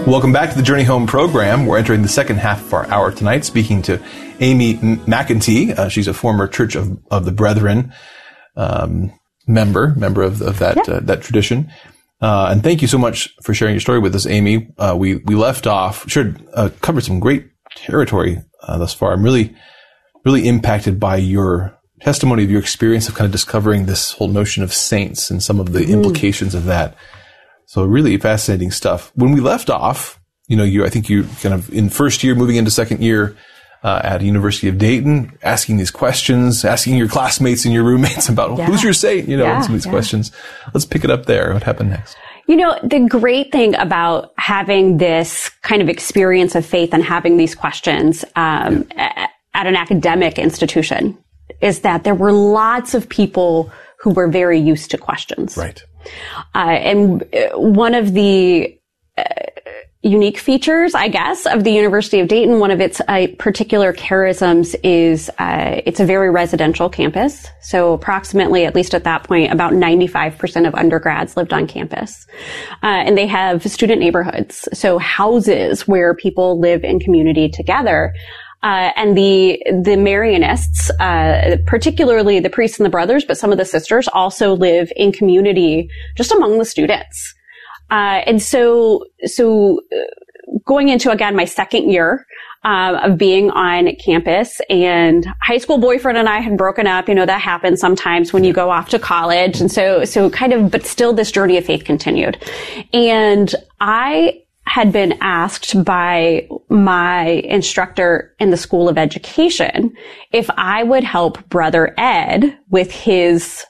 Welcome back to the Journey Home program. We're entering the second half of our hour tonight, speaking to Amy McEntee. She's a former Church of the Brethren member of that tradition. And thank you so much for sharing your story with us, Amy. We left off, covered some great territory thus far. I'm really impacted by your testimony of your experience of kind of discovering this whole notion of saints and some of the implications of that. So really fascinating stuff. When we left off, I think you kind of in first year, moving into second year at the University of Dayton, asking these questions, asking your classmates and your roommates about who's your saint, some of these questions. Let's pick it up there. What happened next? The great thing about having this kind of experience of faith and having these questions at an academic institution is that there were lots of people who were very used to questions. Right. And one of the unique features, I guess, of the University of Dayton, one of its particular charisms is it's a very residential campus. So approximately, at least at that point, about 95% of undergrads lived on campus. And they have student neighborhoods, so houses where people live in community together. And the Marianists, particularly the priests and the brothers, but some of the sisters also live in community just among the students. And so going into, again, my second year, of being on campus, and high school boyfriend and I had broken up. That happens sometimes when you go off to college. And so but still this journey of faith continued. And I had been asked by my instructor in the School of Education if I would help Brother Ed with his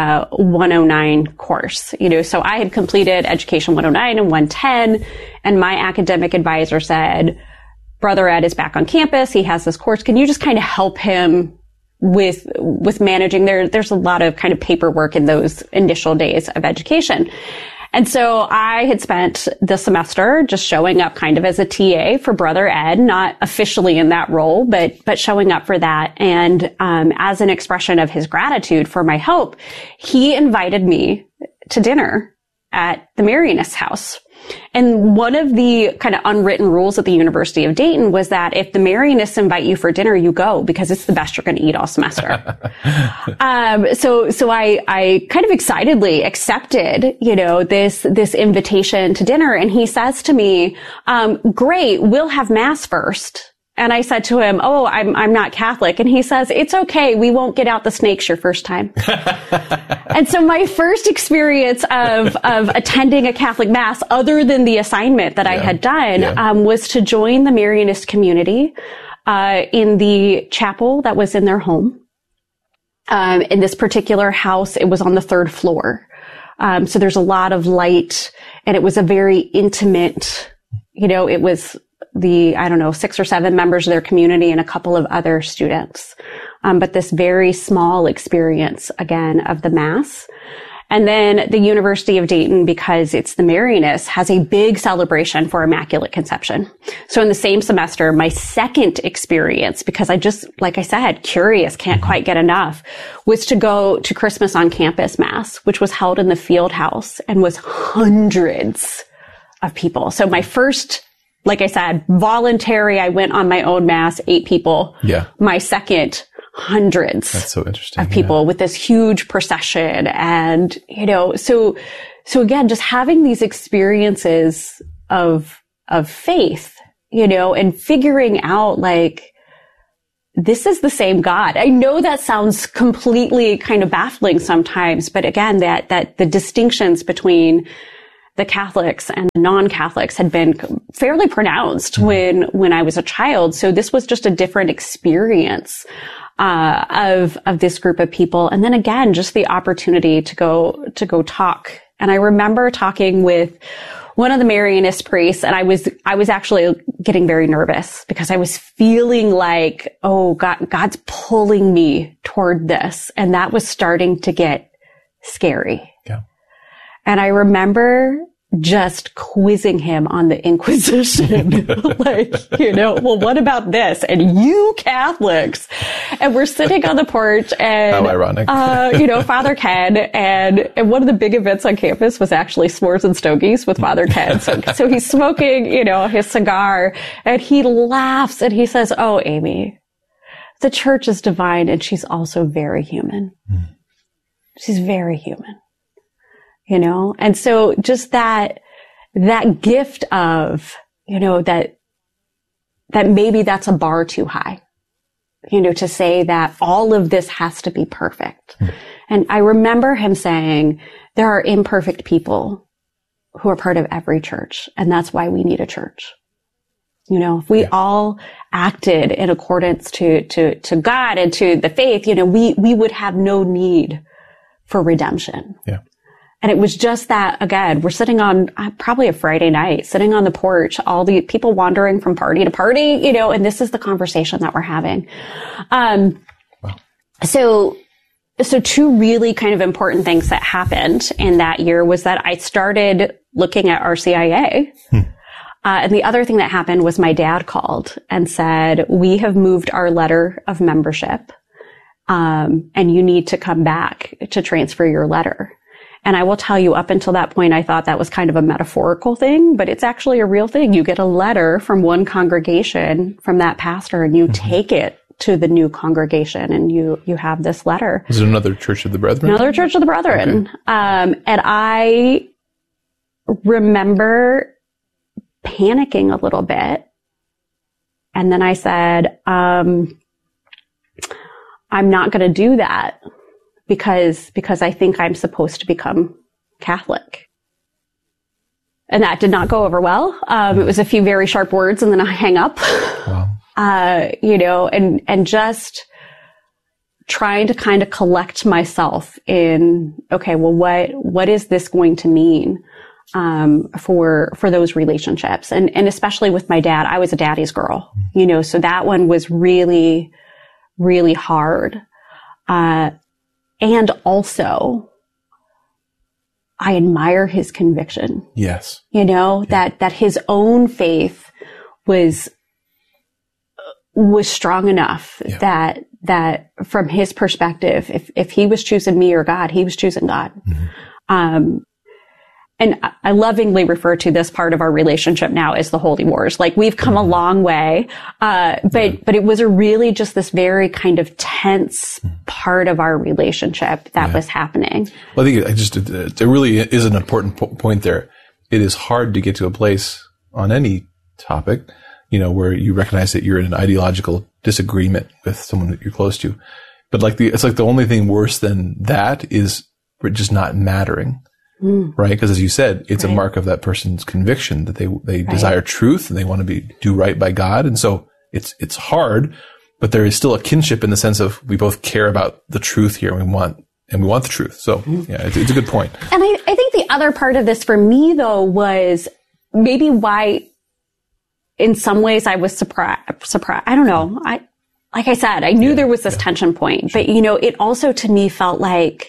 109 course. So I had completed Education 109 and 110, and my academic advisor said, Brother Ed is back on campus. He has this course. Can you just kind of help him with managing? There's a lot of kind of paperwork in those initial days of education. And so I had spent the semester just showing up kind of as a TA for Brother Ed, not officially in that role, but showing up for that. And as an expression of his gratitude for my help, he invited me to dinner at the Marianist house. And one of the kind of unwritten rules at the University of Dayton was that if the Marianists invite you for dinner, you go, because it's the best you're going to eat all semester. So I kind of excitedly accepted, this invitation to dinner. And he says to me, great, we'll have mass first. And I said to him, oh, I'm not Catholic. And he says, it's okay. We won't get out the snakes your first time. And so my first experience of attending a Catholic mass, other than the assignment that I had done, was to join the Marianist community, in the chapel that was in their home. In this particular house, it was on the third floor. So there's a lot of light, and it was a very intimate, it was 6 or 7 members of their community and a couple of other students. But this very small experience, again, of the Mass. And then the University of Dayton, because it's the Marianists, has a big celebration for Immaculate Conception. So in the same semester, my second experience, because I just, like I said, curious, can't quite get enough, was to go to Christmas on Campus Mass, which was held in the field house and was hundreds of people. So my first, like I said, voluntary, I went on my own Mass, 8 people. Yeah. My second, hundreds. That's so interesting. Of people with this huge procession. And, so again, just having these experiences of faith, and figuring out this is the same God. I know that sounds completely kind of baffling sometimes, but again, that the distinctions between the Catholics and the non-Catholics had been fairly pronounced when I was a child. So this was just a different experience of this group of people. And then again, just the opportunity to go talk. And I remember talking with one of the Marianist priests, and I was actually getting very nervous because I was feeling like, oh, God's pulling me toward this. And that was starting to get scary. Yeah. And I remember just quizzing him on the Inquisition. Well, what about this? And you Catholics. And we're sitting on the porch and, how ironic. Father Ken, and one of the big events on campus was actually s'mores and stogies with Father Ken. So he's smoking, his cigar, and he laughs and he says, "Oh, Amy, the church is divine and she's also very human. She's very human." And so just that gift of, that maybe that's a bar too high, to say that all of this has to be perfect. And I remember him saying, there are imperfect people who are part of every church, and that's why we need a church. If we all acted in accordance to God and to the faith, we would have no need for redemption. Yeah. And it was just that, again, we're sitting on probably a Friday night, sitting on the porch, all the people wandering from party to party, and this is the conversation that we're having. Wow. So two really kind of important things that happened in that year was that I started looking at RCIA. And the other thing that happened was my dad called and said, "We have moved our letter of membership, and you need to come back to transfer your letter." And I will tell you, up until that point, I thought that was kind of a metaphorical thing, but it's actually a real thing. You get a letter from one congregation from that pastor, and you take it to the new congregation, and you have this letter. Is it another Church of the Brethren? Another Church of the Brethren. Okay. And I remember panicking a little bit. And then I said, I'm not going to do that. Because I think I'm supposed to become Catholic. And that did not go over well. It was a few very sharp words and then I hang up. Wow. And just trying to kind of collect myself in, okay, well, what is this going to mean, for those relationships? And especially with my dad, I was a daddy's girl, so that one was really, really hard. And also, I admire his conviction. Yes. That his own faith was strong enough that from his perspective, if he was choosing me or God, he was choosing God. And I lovingly refer to this part of our relationship now as the Holy Wars. Like, we've come a long way. But it was really just this very kind of tense part of our relationship that was happening. Well, I think there really is an important point there. It is hard to get to a place on any topic, where you recognize that you're in an ideological disagreement with someone that you're close to. But it's like the only thing worse than that is just not mattering. Right? Because as you said, it's a mark of that person's conviction that they desire truth and they want to do right by God. And so it's hard, but there is still a kinship in the sense of we both care about the truth here and we want the truth. So it's a good point. And I think the other part of this for me though was maybe why in some ways I was surprised. I don't know. Like I said, I knew there was this tension point, but it also to me felt like,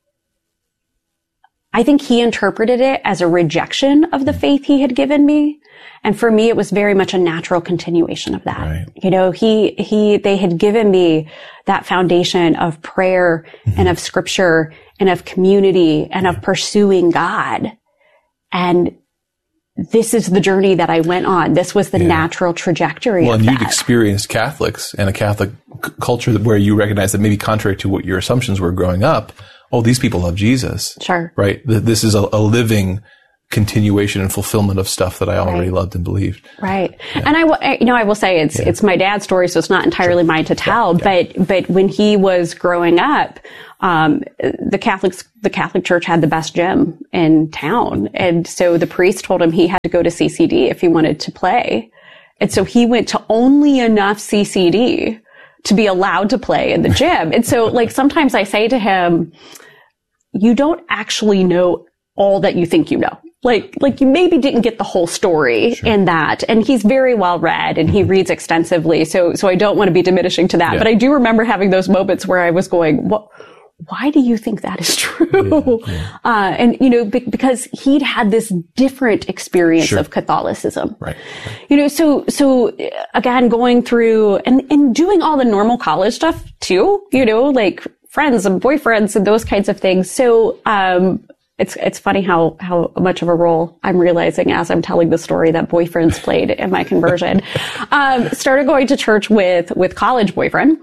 I think he interpreted it as a rejection of the faith he had given me. And for me, it was very much a natural continuation of that. Right. They had given me that foundation of prayer and of scripture and of community and of pursuing God. And this is the journey that I went on. This was the natural trajectory of that. Well, and you'd experienced Catholics and a Catholic culture where you recognize that maybe contrary to what your assumptions were growing up, these people love Jesus. Sure. Right? This is a living continuation and fulfillment of stuff that I already loved and believed. Right. Yeah. And I will say it's my dad's story, so it's not entirely mine to tell, but when he was growing up, the Catholic Church had the best gym in town. And so the priest told him he had to go to CCD if he wanted to play. And so he went to only enough CCD to be allowed to play in the gym. And so sometimes I say to him, you don't actually know all that you think you know. Like you maybe didn't get the whole story in that. And he's very well read and he reads extensively. So I don't want to be diminishing to that. Yeah. But I do remember having those moments where I was going, why do you think that is true? And, because he'd had this different experience of Catholicism. Right. So again, going through and doing all the normal college stuff too, like friends and boyfriends and those kinds of things. So, it's funny how much of a role I'm realizing as I'm telling the story that boyfriends played in my conversion. Started going to church with college boyfriend.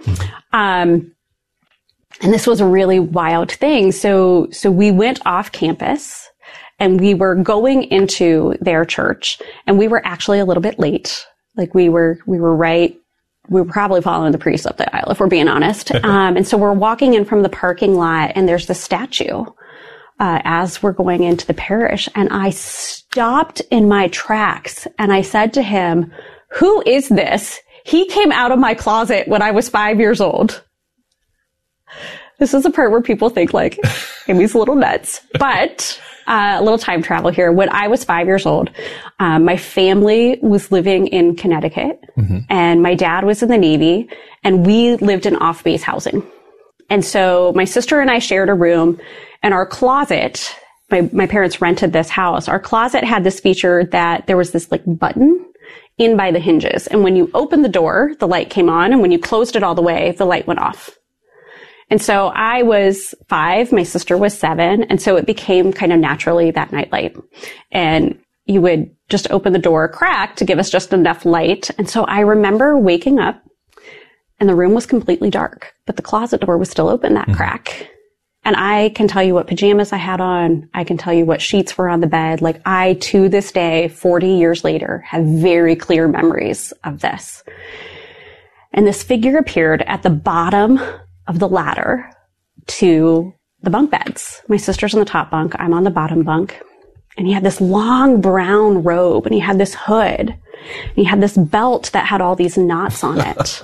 And this was a really wild thing. So we went off campus and we were going into their church and we were actually a little bit late. Like we were probably following the priest up the aisle, if we're being honest. And so we're walking in from the parking lot and there's the statue, as we're going into the parish. And I stopped in my tracks and I said to him, "Who is this? He came out of my closet when I was 5 years old." This is the part where people think like, Amy's a little nuts, but a little time travel here. When I was 5 years old, my family was living in Connecticut and my dad was in the Navy and we lived in off-base housing. And so my sister and I shared a room and our closet, my parents rented this house. Our closet had this feature that there was this like button in by the hinges. And when you opened the door, the light came on. And when you closed it all the way, the light went off. And so I was 5, my sister was 7. And so it became kind of naturally that nightlight. And you would just open the door a crack to give us just enough light. And so I remember waking up and the room was completely dark, but the closet door was still open that crack. And I can tell you what pajamas I had on. I can tell you what sheets were on the bed. Like I, to this day, 40 years later, have very clear memories of this. And this figure appeared at the bottom of the ladder to the bunk beds. My sister's on the top bunk. I'm on the bottom bunk. And he had this long brown robe and he had this hood and he had this belt that had all these knots on it.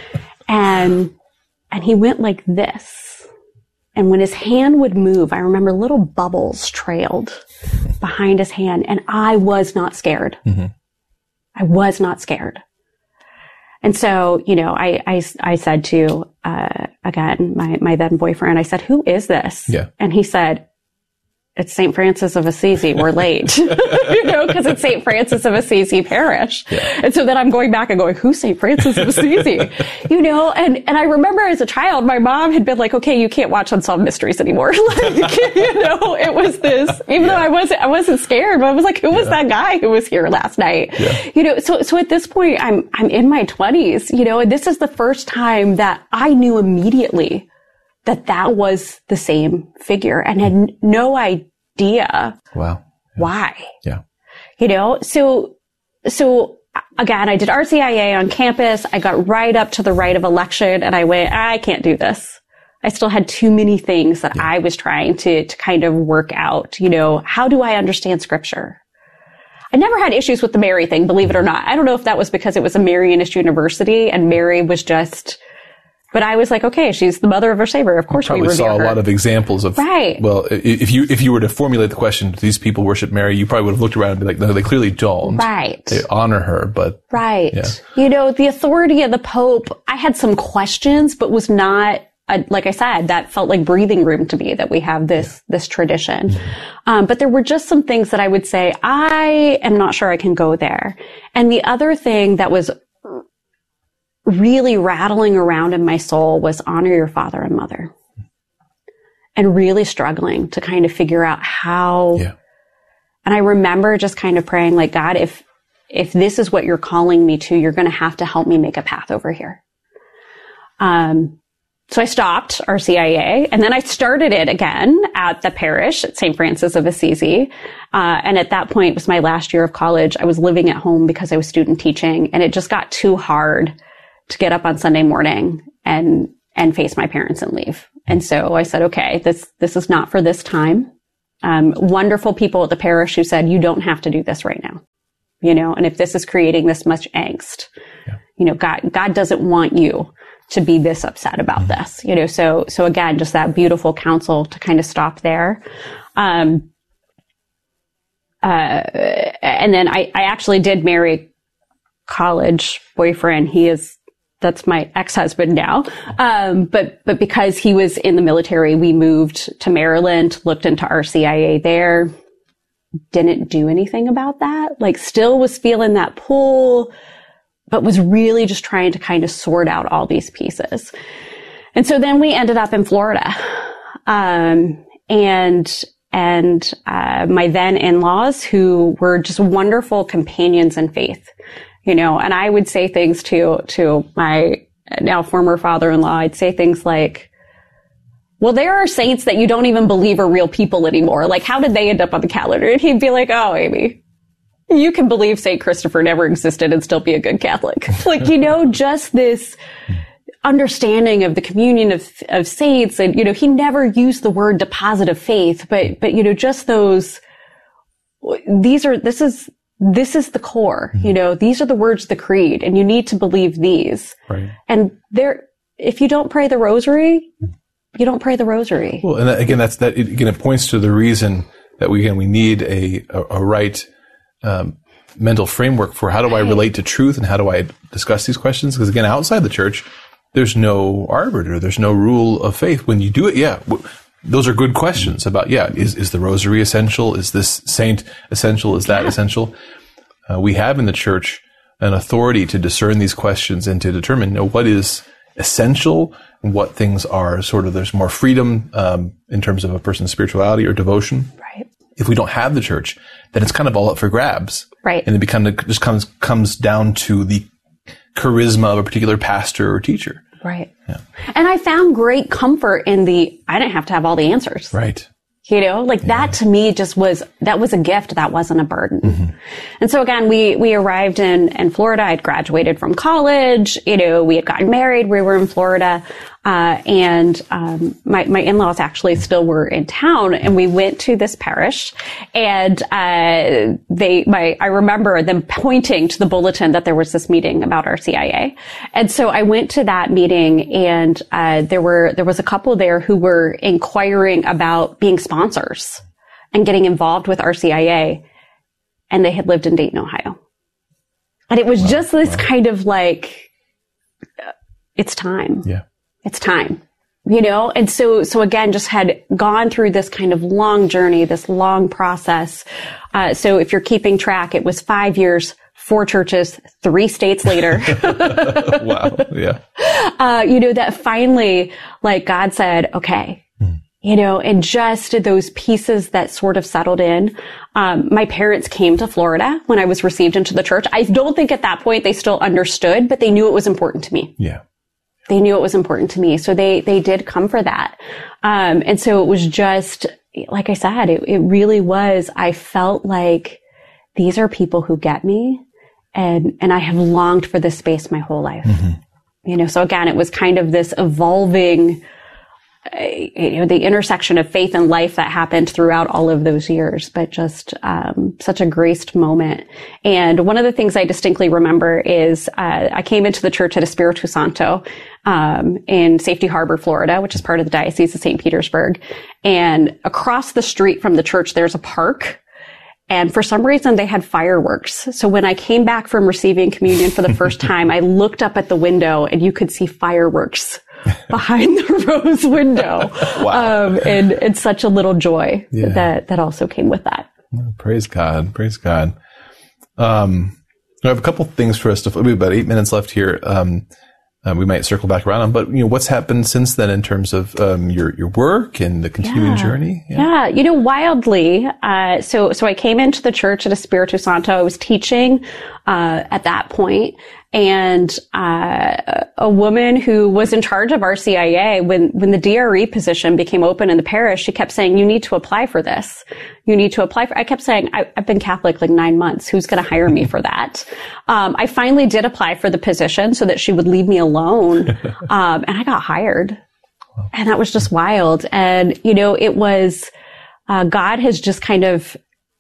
and he went like this. And when his hand would move, I remember little bubbles trailed behind his hand and I was not scared. I was not scared. And so, I said to, again, my then boyfriend, I said, "Who is this?" Yeah. And he said, "It's St. Francis of Assisi. We're late." Because it's St. Francis of Assisi Parish. Yeah. And so then I'm going back and going, "Who's St. Francis of Assisi?" And I remember as a child, my mom had been like, "Okay, you can't watch Unsolved Mysteries anymore." It was this, even though I wasn't scared, but I was like, who was that guy who was here last night? Yeah. So at this point, I'm in my 20s, and this is the first time that I knew immediately that was the same figure and had no idea why. Yeah. So again, I did RCIA on campus. I got right up to the rite of election and I went, I can't do this. I still had too many things that I was trying to kind of work out. How do I understand scripture? I never had issues with the Mary thing, believe it or not. I don't know if that was because it was a Marianist university and Mary was just, but I was like, okay, she's the mother of our Savior. Of course we revere her. Probably saw a lot of examples of, well, if you were to formulate the question, do these people worship Mary? You probably would have looked around and be like, no, they clearly don't. Right. They honor her, but. Right. Yeah. The authority of the Pope, I had some questions, but was not, like I said, that felt like breathing room to me that we have this tradition. But there were just some things that I would say, I am not sure I can go there. And the other thing that was really rattling around in my soul was honor your father and mother, and really struggling to kind of figure out how. Yeah. And I remember just kind of praying like, God, if this is what you're calling me to, you're going to have to help me make a path over here. So I stopped RCIA and then I started it again at the parish at St. Francis of Assisi. And at that point, it was my last year of college. I was living at home because I was student teaching and it just got too hard to get up on Sunday morning and face my parents and leave. And so I said, okay, this is not for this time. Wonderful people at the parish who said, you don't have to do this right now. And if this is creating this much angst, God doesn't want you to be this upset about this, so again, just that beautiful counsel to kind of stop there. And then I actually did marry college boyfriend. He is that's my ex-husband now. But because he was in the military, we moved to Maryland, looked into RCIA there, didn't do anything about that. Like still was feeling that pull, but was really just trying to kind of sort out all these pieces. And so then we ended up in Florida. And my then in-laws, who were just wonderful companions in faith, and I would say things to my now former father-in-law. I'd say things like, well, there are saints that you don't even believe are real people anymore. Like, how did they end up on the calendar? And he'd be like, oh, Amy, you can believe St. Christopher never existed and still be a good Catholic. Like, just this understanding of the communion of saints. And, he never used the word deposit of faith, but, just those, this is the core, these are the words of the creed, and you need to believe these. Right. And if you don't pray the rosary, you don't pray the rosary. Well, and again, it points to the reason that we need a right, mental framework for how do I relate to truth and how do I discuss these questions? Because again, outside the church, there's no arbiter. There's no rule of faith. When you do it, those are good questions about, is the rosary essential? Is this saint essential? Is that essential? We have in the church an authority to discern these questions and to determine, what is essential and what things are sort of, there's more freedom, in terms of a person's spirituality or devotion. Right. If we don't have the church, then it's kind of all up for grabs. Right. And it just comes down to the charisma of a particular pastor or teacher. Right. Yeah. And I found great comfort in I didn't have to have all the answers. Right. That to me that was a gift. That wasn't a burden. Mm-hmm. And so again, we arrived in Florida. I'd graduated from college. We had gotten married. We were in Florida. And my in-laws actually still were in town, and we went to this parish, and I remember them pointing to the bulletin that there was this meeting about RCIA. And so I went to that meeting, and there was a couple there who were inquiring about being sponsors and getting involved with RCIA, and they had lived in Dayton, Ohio. And it was just this kind of like, it's time. Yeah. It's time, and so again, just had gone through this kind of long journey, this long process. So if you're keeping track, it was 5 years, 4 churches, 3 states later. Wow. Yeah. That finally, like God said, okay, and just those pieces that sort of settled in. My parents came to Florida when I was received into the church. I don't think at that point they still understood, but they knew it was important to me. Yeah. They knew it was important to me. So they did come for that. And so it was just, like I said, it really was, I felt like these are people who get me, and I have longed for this space my whole life. Mm-hmm. So again, it was kind of this evolving, the intersection of faith and life that happened throughout all of those years, but just such a graced moment. And one of the things I distinctly remember is I came into the church at Espiritu Santo in Safety Harbor, Florida, which is part of the Diocese of St. Petersburg. And across the street from the church, there's a park. And for some reason, they had fireworks. So when I came back from receiving communion for the first time, I looked up at the window and you could see fireworks behind the rose window. Wow. And such a little joy that also came with that. Praise God. Praise God. I have a couple things for us we have about 8 minutes left here. We might circle back around on, but what's happened since then in terms of your work and the continuing journey? Yeah, wildly. So I came into the church at Espiritu Santo. I was teaching at that point, and a woman who was in charge of RCIA, when the DRE position became open in the parish, she kept saying, "You need to apply for this. You need to apply for." I kept saying, "I've been Catholic like 9 months. Who's going to hire me for that?" I finally did apply for the position so that she would leave me alone, and I got hired, and that was just wild. And it was God has just kind of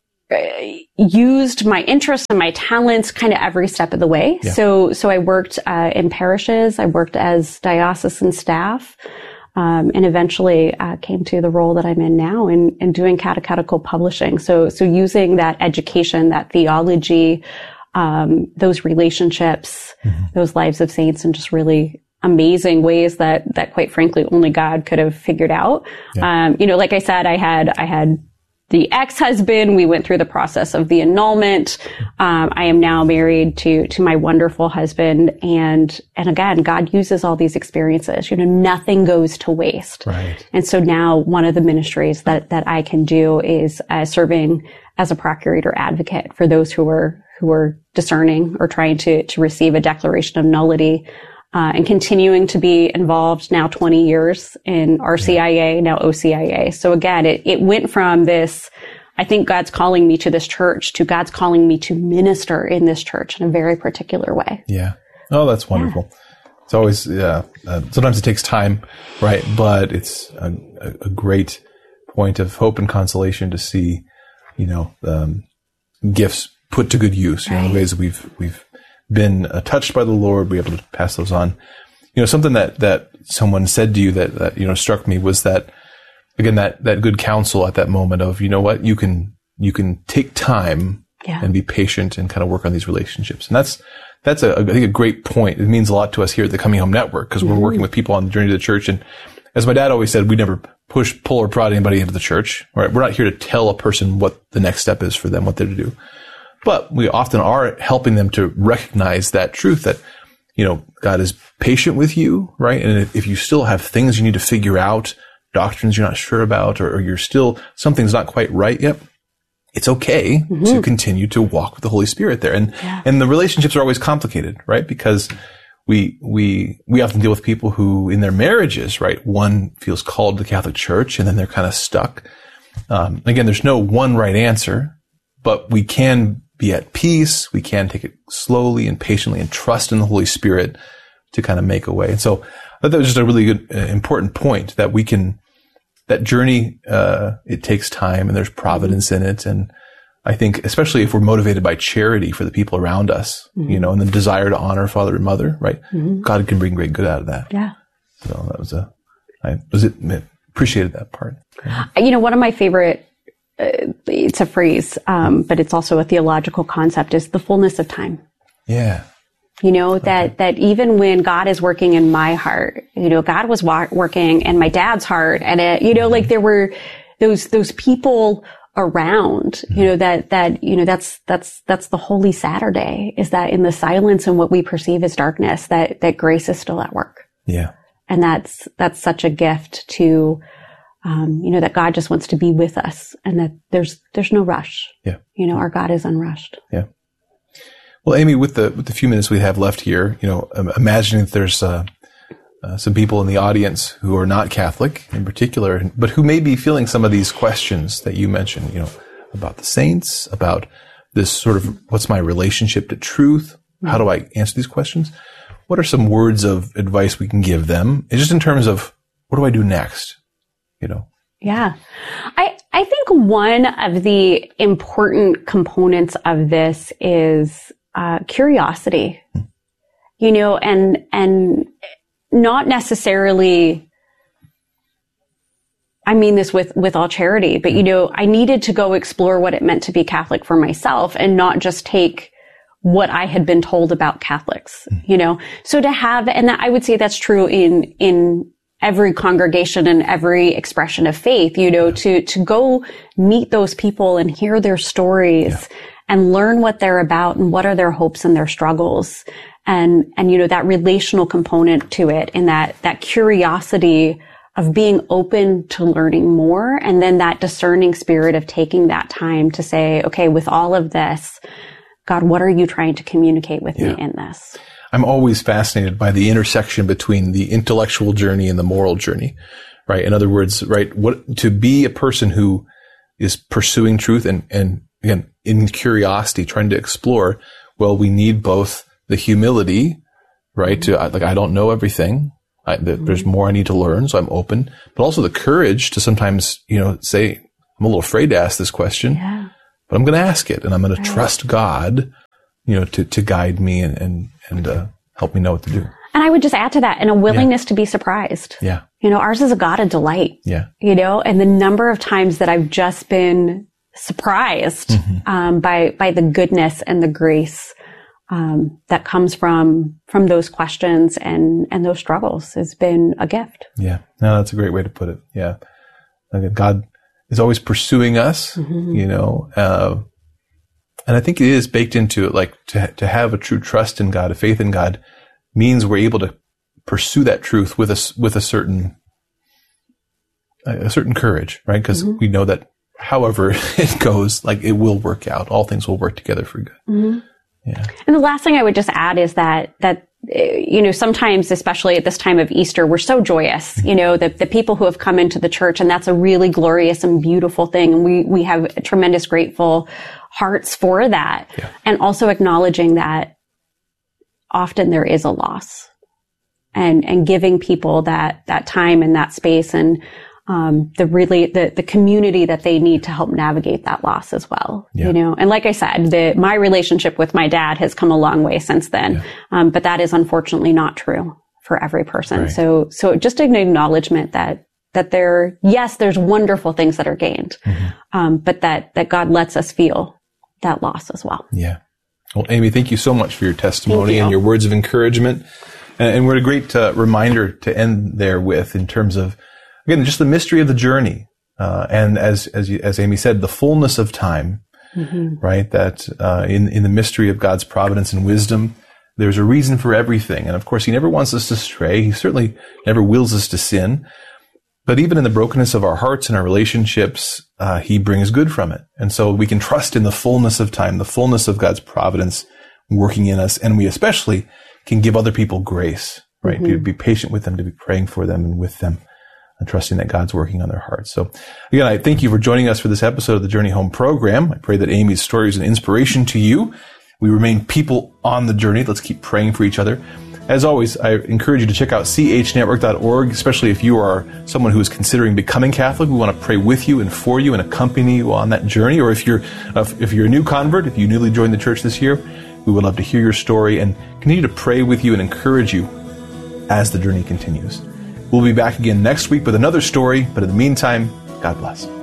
used my interests and my talents kind of every step of the way. Yeah. So I worked in parishes. I worked as diocesan staff, and eventually came to the role that I'm in now in doing catechetical publishing. So using that education, that theology, those relationships, those lives of saints in just really amazing ways that quite frankly only God could have figured out. Yeah. Like I said, I had the ex-husband. We went through the process of the annulment. I am now married to my wonderful husband. And again, God uses all these experiences. Nothing goes to waste. Right. And so now one of the ministries that I can do is serving as a procurator advocate for those who are discerning or trying to receive a declaration of nullity. And continuing to be involved now 20 years in RCIA, now OCIA. So again, it went from this, I think God's calling me to this church, to God's calling me to minister in this church in a very particular way. Yeah. Oh, that's wonderful. Yeah. It's always, sometimes it takes time, right? But it's a great point of hope and consolation to see, gifts put to good use, the ways that we've been touched by the Lord, be able to pass those on. Something that someone said to you that struck me was that, again, that good counsel at that moment of, what, you can take time and be patient and kind of work on these relationships. And that's I think a great point. It means a lot to us here at the Coming Home Network, because we're working with people on the journey to the church. And as my dad always said, we never pull or prod anybody into the church, right? We're not here to tell a person what the next step is for them, what they're to do. But we often are helping them to recognize that truth that, God is patient with you, right? And if you still have things you need to figure out, doctrines you're not sure about, or you're still, something's not quite right yet, it's okay to continue to walk with the Holy Spirit there. And the relationships are always complicated, right? Because we often deal with people who in their marriages, right? One feels called to the Catholic Church and then they're kind of stuck. Again, there's no one right answer, but we can be at peace. We can take it slowly and patiently and trust in the Holy Spirit to kind of make a way. And so I thought that was just a really good, important point that we can, that journey, it takes time and there's providence in it. And I think, especially if we're motivated by charity for the people around us, and the desire to honor father and mother, right? God can bring great good out of that. Yeah. So that was I appreciated that part. One of my favorite, it's a phrase, but it's also a theological concept, is the fullness of time. Yeah. That even when God is working in my heart, God was working in my dad's heart, and like there were those people around, that's the Holy Saturday, is that in the silence and what we perceive as darkness, that grace is still at work. Yeah. And that's such a gift to, that God just wants to be with us, and that there's no rush. Yeah. Our God is unrushed. Yeah. Well, Amy, with the few minutes we have left here, imagining that there's some people in the audience who are not Catholic in particular, but who may be feeling some of these questions that you mentioned, about the saints, about this sort of, what's my relationship to truth? How do I answer these questions? What are some words of advice we can give them? And just in terms of, what do I do next? Yeah. I think one of the important components of this is curiosity, and not necessarily, I mean this with all charity, but I needed to go explore what it meant to be Catholic for myself, and not just take what I had been told about Catholics, so to have, and I would say that's true in every congregation and every expression of faith, to go meet those people and hear their stories and learn what they're about and what are their hopes and their struggles. And that relational component to it, and that curiosity of being open to learning more. And then that discerning spirit of taking that time to say, okay, with all of this, God, what are you trying to communicate with me in this? I'm always fascinated by the intersection between the intellectual journey and the moral journey, right? In other words, right, what to be a person who is pursuing truth and again, in curiosity, trying to explore, well, we need both the humility, right? To I don't know everything. There's more I need to learn, so I'm open, but also the courage to sometimes, say, I'm a little afraid to ask this question, but I'm going to ask it, and I'm going to trust God, to guide me and help me know what to do. And I would just add to that, and a willingness to be surprised. Yeah. Ours is a God of delight. Yeah. And the number of times that I've just been surprised, by the goodness and the grace that comes from those questions and those struggles has been a gift. Yeah, no, that's a great way to put it. Yeah, like God is always pursuing us, you know, and I think it is baked into it. Like to have a true trust in God, a faith in God, means we're able to pursue that truth with a certain courage, right? Because we know that however it goes, like it will work out. All things will work together for good. Yeah. And the last thing I would just add is that you know, sometimes, especially at this time of Easter, we're so joyous, you know, the people who have come into the church, and that's a really glorious and beautiful thing. And we have tremendous grateful hearts for that. Yeah. And also acknowledging that often there is a loss, and giving people that time and that space and the community that they need to help navigate that loss as well. Yeah. You know, and like I said, my relationship with my dad has come a long way since then. Yeah. But that is unfortunately not true for every person. Right. So just an acknowledgement that there's wonderful things that are gained. But that God lets us feel that loss as well. Yeah. Well, Amy, thank you so much for your testimony and your words of encouragement. And what a great reminder to end there with, in terms of, again, just the mystery of the journey, and as Amy said, the fullness of time, right? That in the mystery of God's providence and wisdom, there's a reason for everything. And of course, He never wants us to stray. He certainly never wills us to sin. But even in the brokenness of our hearts and our relationships, He brings good from it. And so we can trust in the fullness of time, the fullness of God's providence working in us, and we especially can give other people grace, right? Be patient with them, to be praying for them and with them, and trusting that God's working on their hearts. So again, I thank you for joining us for this episode of the Journey Home program. I pray that Amy's story is an inspiration to you. We remain people on the journey. Let's keep praying for each other. As always, I encourage you to check out chnetwork.org, especially if you are someone who is considering becoming Catholic. We want to pray with you and for you and accompany you on that journey. Or if you're a new convert, if you newly joined the church this year, we would love to hear your story and continue to pray with you and encourage you as the journey continues. We'll be back again next week with another story, but in the meantime, God bless.